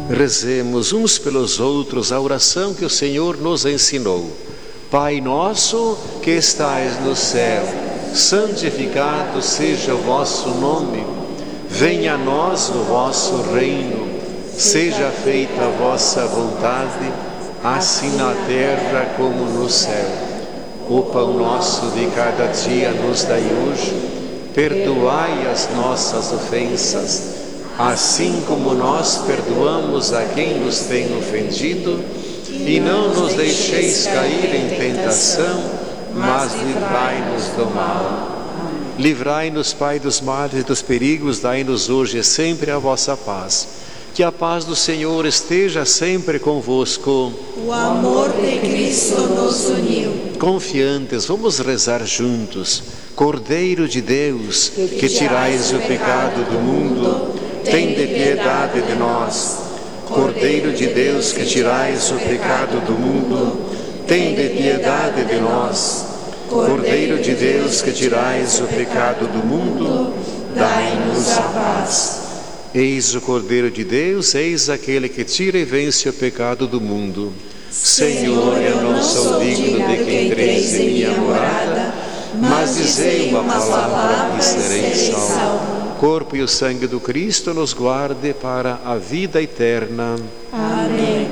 Rezemos uns pelos outros a oração que o Senhor nos ensinou. Pai nosso que estais no céu, santificado seja o vosso nome. Venha a nós o vosso reino. Seja feita a vossa vontade, assim na terra como no céu. O pão nosso de cada dia nos dai hoje. Perdoai as nossas ofensas, assim como nós perdoamos a quem nos tem ofendido. E não nos deixeis cair em tentação, mas livrai-nos do mal. Livrai-nos, Pai, dos males e dos perigos, dai-nos hoje e sempre a vossa paz. Que a paz do Senhor esteja sempre convosco. O amor de Cristo nos uniu. Confiantes, vamos rezar juntos. Cordeiro de Deus, que tirais o pecado do mundo, tende piedade de nós. Cordeiro de Deus, que tirais o pecado do mundo, tende piedade de nós. Cordeiro de Deus, que tirais o pecado do mundo, dai-nos a paz. Eis o Cordeiro de Deus, eis aquele que tira e vence o pecado do mundo. Senhor, eu não sou digno de que entreis em minha morada, mas dizei uma palavra e serei salvo. Corpo e o sangue do Cristo nos guarde para a vida eterna. Amém.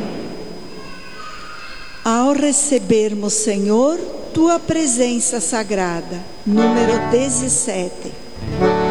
Ao recebermos, Senhor, tua presença sagrada, número 17.